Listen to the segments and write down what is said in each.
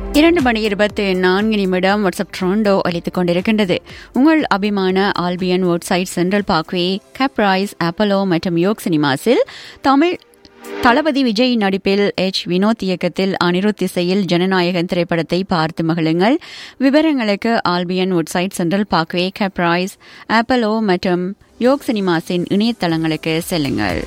2:24 WhatsApp ட்ரோண்டோ அளித்துக் கொண்டிருக்கின்றது. உங்கள் அபிமான Albion Woodside central parkway, Caprice, Apollo மற்றும் யோக் சினிமாஸில் தமிழ் தளபதி விஜய் நடிப்பில் வினோத் இயக்கத்தில் அனிருத் இசையில் ஜனநாயகன் திரைப்படத்தை பார்த்து மகிழுங்கள். விவரங்களுக்கு Albion Woodside central parkway, Caprice, Apollo மற்றும் யோக் சினிமாஸின் இணையதளங்களுக்கு செல்லுங்கள்.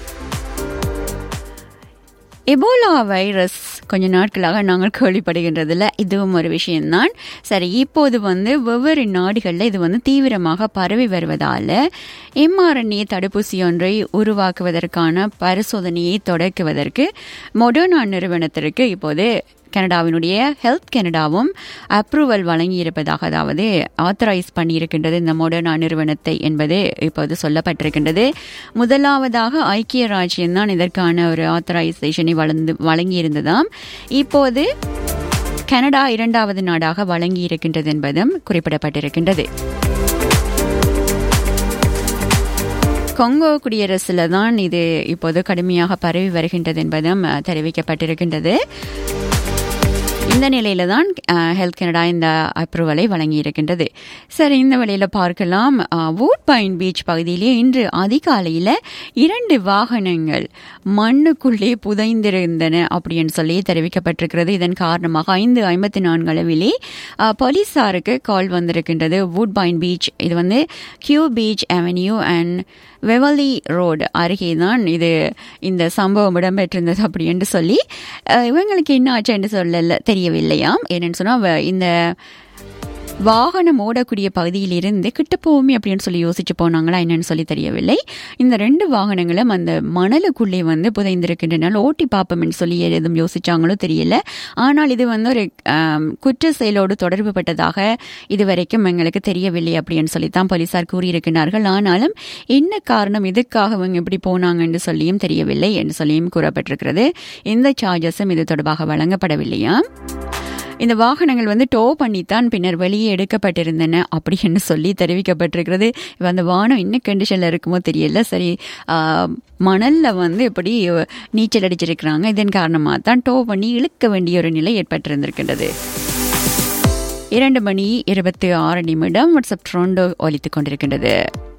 எபோலா வைரஸ் கொஞ்ச நாட்களாக நாங்கள் கேள்விப்படுகின்றதில்ல, இதுவும் ஒரு விஷயம்தான். சரி, இப்போது வெவ்வேறு நாடுகளில் இது தீவிரமாக பரவி வருவதால் mRNA தடுப்பூசி ஒன்றை உருவாக்குவதற்கான பரிசோதனையை தொடக்குவதற்கு மொடர்னா நிறுவனத்திற்கு இப்போது கனடாவினுடைய ஹெல்த் கனடாவும் அப்ரூவல் வழங்கியிருப்பதாக, அதாவது ஆத்தரைஸ் பண்ணியிருக்கின்றது இந்த மொடர்னா நிறுவனத்தை என்பது இப்போது சொல்லப்பட்டிருக்கின்றது. முதலாவதாக ஐக்கிய ராஜ்யம்தான் இதற்கான ஒரு ஆத்தரைசேஷனை வழங்கியிருந்ததாம். இப்போது கனடா இரண்டாவது நாடாக வழங்கியிருக்கின்றது என்பதும் குறிப்பிடப்பட்டிருக்கின்றது. கொங்கோ குடியரசுல தான் இது இப்போது கடுமையாக பரவி வருகின்றது என்பதும் தெரிவிக்கப்பட்டிருக்கின்றது. இந்த நிலையில தான் ஹெல்த் கனடா இந்த அப்ரூவலை வழங்கியிருக்கின்றது. சரி, இந்த வழியில பார்க்கலாம். வூட்பைன் பீச் பகுதியிலே இன்று அதிகாலையில் 2 வாகனங்கள் மண்ணுக்குள்ளே புதைந்திருந்தன அப்படின்னு சொல்லி தெரிவிக்கப்பட்டிருக்கிறது. இதன் காரணமாக 5:54 அளவிலே போலீசாருக்கு கால் வந்திருக்கின்றது. வூட்பைன் பீச் இது Q beach avenue and வெவலி road அருகே தான் இந்த சம்பவம் இடம்பெற்றிருந்தது அப்படின்னு சொல்லி இவங்களுக்கு என்ன ஆச்சு என்று சொல்ல தெரியவில்லையாம். என்னன்னு சொன்னா, இந்த வாகனம் ஓடக்கூடிய பகுதியில் இருந்து கிட்ட போவோமே அப்படின்னு சொல்லி யோசிச்சு போனாங்களா என்னன்னு சொல்லி தெரியவில்லை. இந்த 2 வாகனங்களும் அந்த மணலுக்குள்ளே புதைந்திருக்கின்றன. ஓட்டி பார்ப்போம்னு சொல்லி எதுவும் யோசிச்சாங்களோ தெரியல. ஆனால் இது ஒரு குற்ற செயலோடு தொடர்பு பட்டதாக இதுவரைக்கும் எங்களுக்கு தெரியவில்லை அப்படின்னு சொல்லித்தான் போலீசார் கூறியிருக்கிறார்கள். ஆனாலும் என்ன காரணம், எதுக்காக இவங்க இப்படி போனாங்க என்று சொல்லியும் தெரியவில்லை என்று சொல்லியும் கூறப்பட்டிருக்கிறது. எந்த சார்ஜஸும் இது தொடர்பாக வழங்கப்படவில்லையா. இந்த வாகனங்கள் டோ பண்ணித்தான் பின்னர் வெளியே எடுக்கப்பட்டிருந்தன அப்படின்னு சொல்லி தெரிவிக்கப்பட்டிருக்கிறது. அந்த வாகனம் இன்னும் கண்டிஷன்ல இருக்குமோ தெரியல. சரி, மணல்ல எப்படி நீச்சல் அடிச்சிருக்கிறாங்க, இதன் காரணமாக தான் டோ பண்ணி இழுக்க வேண்டிய ஒரு நிலை ஏற்பட்டிருந்திருக்கின்றது. 2:26 வாட்ஸ்அப் ட்ரோண்டோ ஒலித்துக் கொண்டிருக்கின்றது.